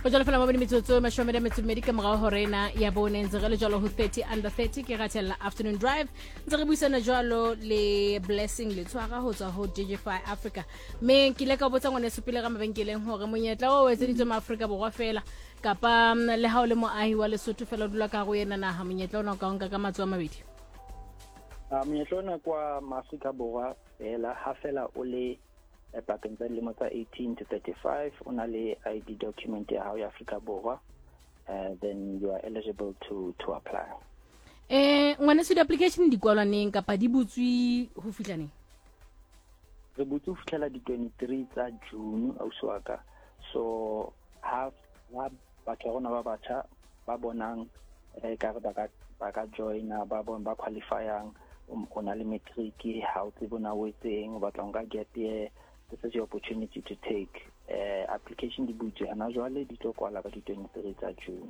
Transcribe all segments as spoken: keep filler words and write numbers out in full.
go jalo fela mabedi metsotso mashome le metso mmedi ka morao horena ya bone ntse re le jalo ho thirty under thirty ke ratela afternoon drive ntse re buisana jalo le Blessing le tshwara ho tswa ho Digify Africa me ke le ka botsa ngone sepile ga mabenkeleng hore monyetla o wetseditswe ma Africa borwa fela kapa le ha o le moahi wa Lesotho fela dula ka go yena naha monyetla ona ka nka ka matso a mabedi a monyetla ona kwa ma Africa borwa fela ha fela o le pakeng tsa dilemo tsa eighteen to thirty-five una le I D document ya hao ya Africa borwa uh, then you are eligible to to apply. Eh ngwana se di application di kwalwa neng kapa di butswi ho fihla neng? Re butse ho fihla di twenty-three tsa June auswaka so ha ha batho rona ba batjha ba bonang eh ka ba ka ba ka joina ba bon ba qualifyang o na le matric ha o tsebona o etseng o batla nka get ye this is your opportunity to take uh, application di butse ana jwale di tlo kwala ka di twenty-three tsa June.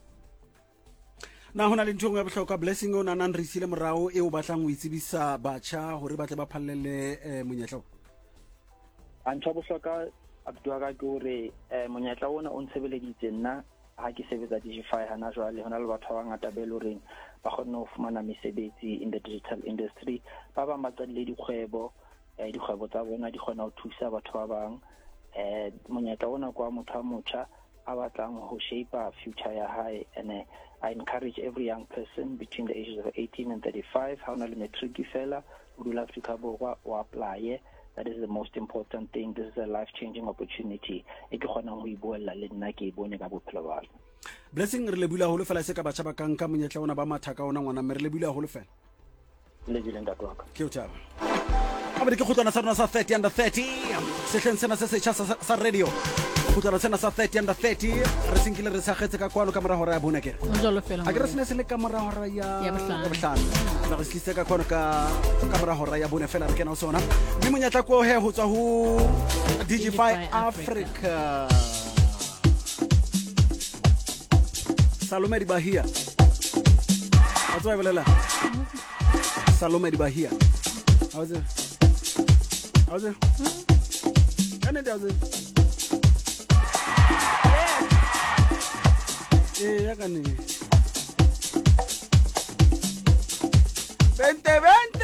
Na hona le ntho ya bohlokwa Blessing o nana re isile morao e o batlang o itsebisa batjha hore ba tle ba phallele eh, monyetla a ntho bohlokwa abdua ka gore eh, monyetla ona o ntshebeleditse nna ha ke sebetsa Digify hana jwale hona le batho ba ngata be loreng ba kgona ho fumana mesebetsi in the digital industry ba ba matsalle dikgwebo eh dikgwebo tsa bona di kgona ho thusa batho ba bang eh monyetla ona kwa motho a motjha a batlang ho shape a future ya hae and uh, I encourage every young person between the ages of eighteen and thirty-five ha ona le matric fela o dula Africa borwa o apply. That is the most important thing. This is a life-changing opportunity e ke kgona ho iboella le nna ke bone ka bophelo ba ka. Blessing re le bula ho le fela se ka batjha ba kang ka monyetla ona ba mathaka ona ngwana me re le bula ho le fela le bile nda twa ka ke o taba abedi ke khutlana sa rona sa thirty under thirty sehleng sena se setjha sa radio khutlana sena sa thirty under thirty re sinkile re sa getse ka kwano ka mora hora ya bona ke jalo fela a ke re sene se le ka mora hora ya ya bohlano re slise ka kwano ka ka mora hora ya bona fela re kena o sona mme monyetla ko he ho tswa ho Digify Africa Salome di Bahia a tswa belela Salome di Bahia how's it how's it can it how's it eh ya kane veinte veinte